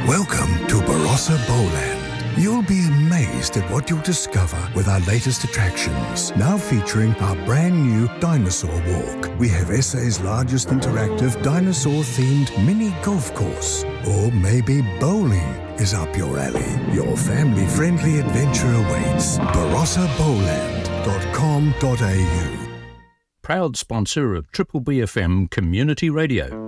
Welcome to Barossa Bowland. You'll be amazed at what you'll discover with our latest attractions. Now featuring our brand new Dinosaur Walk. We have SA's largest interactive dinosaur-themed mini golf course. Or maybe bowling is up your alley. Your family-friendly adventure awaits. BarossaBowland.com.au. Proud sponsor of Triple BFM Community Radio.